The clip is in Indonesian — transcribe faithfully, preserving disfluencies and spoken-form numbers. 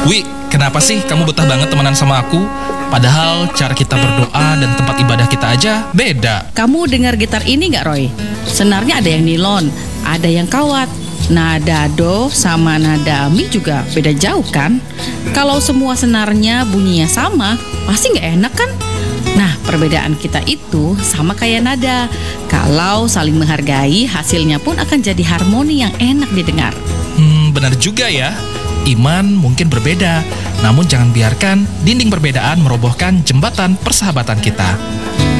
Wi, kenapa sih kamu betah banget temenan sama aku? Padahal cara kita berdoa dan tempat ibadah kita aja beda. Kamu dengar gitar ini nggak, Roy? Senarnya ada yang nilon, ada yang kawat. Nada do sama nada mi juga beda jauh kan? Kalau semua senarnya bunyinya sama, pasti nggak enak kan? Nah, perbedaan kita itu sama kayak nada. Kalau saling menghargai, hasilnya pun akan jadi harmoni yang enak didengar. Hmm, benar juga ya. Iman mungkin berbeda, namun jangan biarkan dinding perbedaan merobohkan jembatan persahabatan kita.